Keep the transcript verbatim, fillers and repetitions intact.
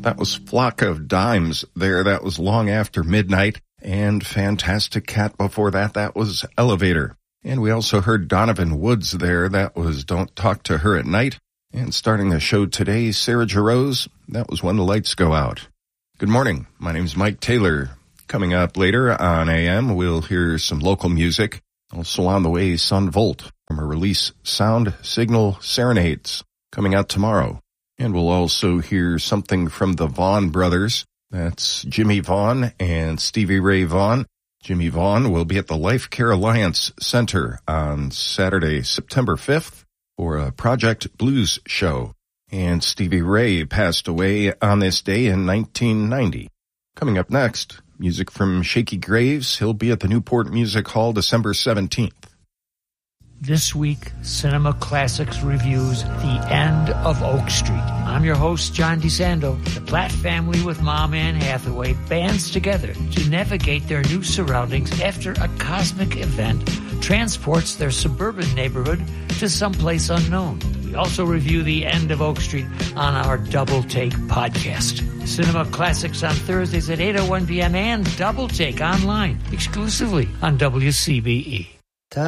That was Flock of Dimes there. That was Long After Midnight. And Fantastic Cat before that. That was Elevator. And we also heard Donovan Woods there. That was Don't Talk to Her at Night. And starting the show today, Sarah Jarosz. That was When the Lights Go Out. Good morning. My name's Mike Taylor. Coming up later on A M, we'll hear some local music. Also on the way, Sun Volt from her release Sound Signal Serenades coming out tomorrow. And we'll also hear something from the Vaughn brothers. That's Jimmy Vaughn and Stevie Ray Vaughan. Jimmy Vaughn will be at the Life Care Alliance Center on Saturday, September fifth for a Project Blues show. And Stevie Ray passed away on this day in nineteen ninety. Coming up next, music from Shaky Graves. He'll be at the Newport Music Hall December seventeenth. This week, Cinema Classics reviews The End of Oak Street. I'm your host, John DeSando. The Platt family with Mom Anne Hathaway bands together to navigate their new surroundings after a cosmic event transports their suburban neighborhood to someplace unknown. We also review The End of Oak Street on our Double Take podcast. Cinema Classics on Thursdays at eight oh one p.m. and Double Take online exclusively on W C B E.